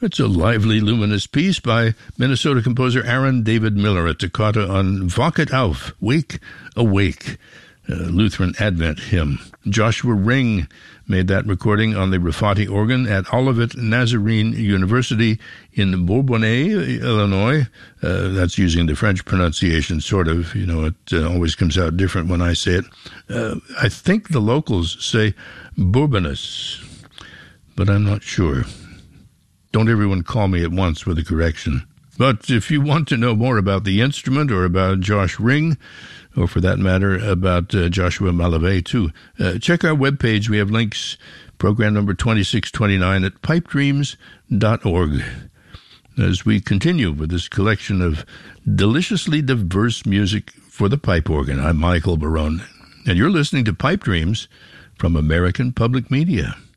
It's a lively, luminous piece by Minnesota composer Aaron David Miller, a toccata on Wachet auf, Wake Awake, Lutheran Advent hymn. Joshua Ring made that recording on the Rafati organ at Olivet Nazarene University in Bourbonnais, Illinois. That's using the French pronunciation, sort of. You know, it always comes out different when I say it. I think the locals say Bourbonnais, but I'm not sure. Don't everyone call me at once with a correction. But if you want to know more about the instrument or about Josh Ring, or for that matter, about Joshua Malave too, check our webpage. We have links, program number 2629 at pipedreams.org. As we continue with this collection of deliciously diverse music for the pipe organ, I'm Michael Barone, and you're listening to Pipe Dreams from American Public Media.